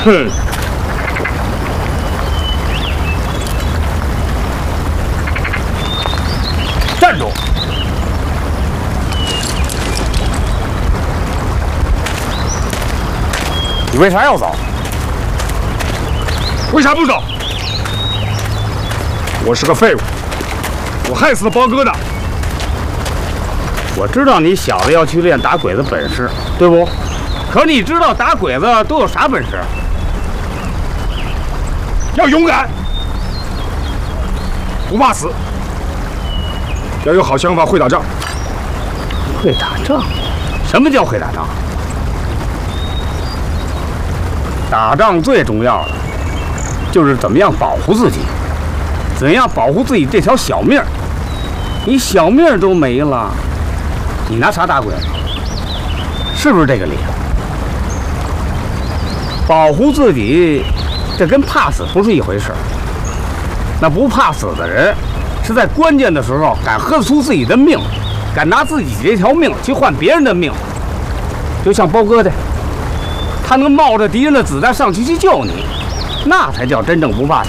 哼！站住！你为啥要走？为啥不走？我是个废物，我害死了包哥的。我知道你小子要去练打鬼子本事，对不？可你知道打鬼子都有啥本事？要勇敢，不怕死，要有好想法，会打仗。会打仗？什么叫会打仗？打仗最重要的就是怎么样保护自己，怎样保护自己这条小命。你小命都没了，你拿啥打鬼？是不是这个理？保护自己，这跟怕死不是一回事。那不怕死的人，是在关键的时候敢喝出自己的命，敢拿自己这条命去换别人的命。就像包哥的，他能冒着敌人的子弹上去救你，那才叫真正不怕死。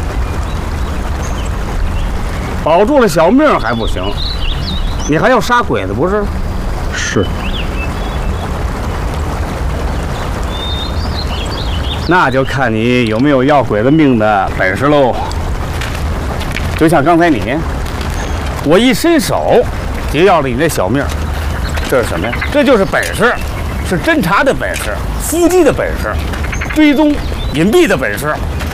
保住了小命还不行，你还要杀鬼子不是？是。那就看你有没有要鬼子命的本事喽。就像刚才你，我一伸手就要了你的小命，这是什么呀？这就是本事，是侦查的本事，伏击的本事，追踪隐蔽的本事。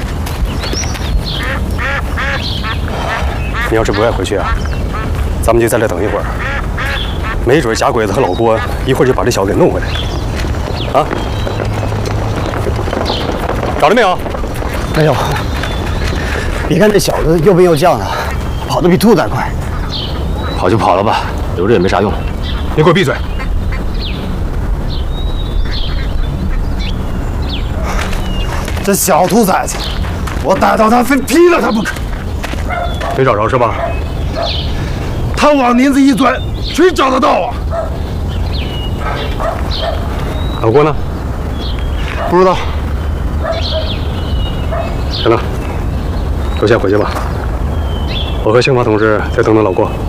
你要是不愿回去啊，咱们就在这等一会儿，没准假鬼子和老郭一会儿就把这小子给弄回来。啊？找着没有？ 没有。你看这小子又兵又将的，跑得比兔子还快。 跑就跑了吧，留着也没啥用。 你给我闭嘴！ 这小兔崽子，我逮到他非劈了他不可。 没找着是吧？ 他往林子一钻，谁找得到啊？ 老郭呢？ 不知道。 行了，都先回去吧。我和刑法同志再等等老郭。